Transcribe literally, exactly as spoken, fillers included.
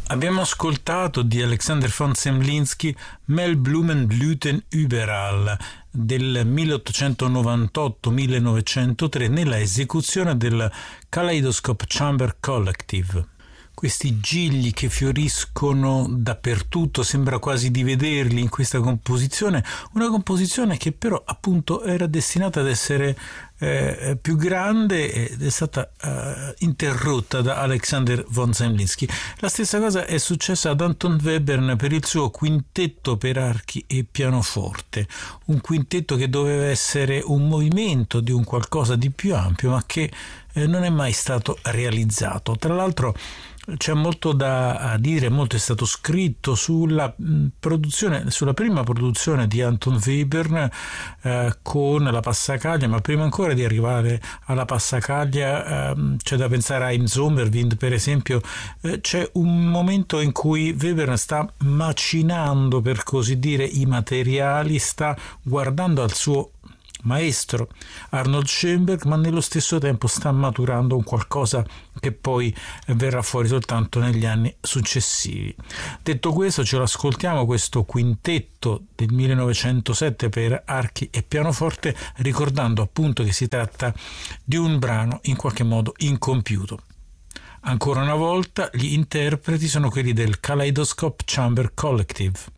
Abbiamo ascoltato di Alexander von Zemlinsky Mehlblumenblüten überall del milleottocentonovantotto millenovecentotre nella esecuzione del Kaleidoscope Chamber Collective. Questi gigli che fioriscono dappertutto, sembra quasi di vederli in questa composizione, una composizione che però appunto era destinata ad essere eh, più grande ed è stata eh, interrotta da Alexander von Zemlinsky. La stessa cosa è successa ad Anton Webern per il suo quintetto per archi e pianoforte, un quintetto che doveva essere un movimento di un qualcosa di più ampio, ma che eh, non è mai stato realizzato. Tra l'altro c'è molto da dire, molto è stato scritto sulla produzione, sulla prima produzione di Anton Webern eh, con la passacaglia, ma prima ancora di arrivare alla passacaglia eh, c'è da pensare a Im Sommerwind, per esempio. Eh, c'è un momento in cui Webern sta macinando, per così dire, i materiali, sta guardando al suo maestro Arnold Schoenberg, ma nello stesso tempo sta maturando un qualcosa che poi verrà fuori soltanto negli anni successivi. Detto questo, ce l'ascoltiamo questo quintetto del millenovecentosette per archi e pianoforte, ricordando appunto che si tratta di un brano in qualche modo incompiuto. Ancora una volta gli interpreti sono quelli del Kaleidoscope Chamber Collective.